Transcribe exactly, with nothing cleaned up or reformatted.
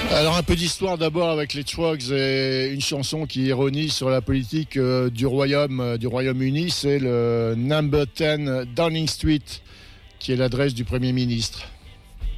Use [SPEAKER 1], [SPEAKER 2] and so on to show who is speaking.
[SPEAKER 1] Alors un peu d'histoire d'abord avec les Troggs et une chanson qui ironise sur la politique euh, du Royaume euh, du Royaume-Uni, c'est le Number dix Downing Street qui est l'adresse du Premier ministre.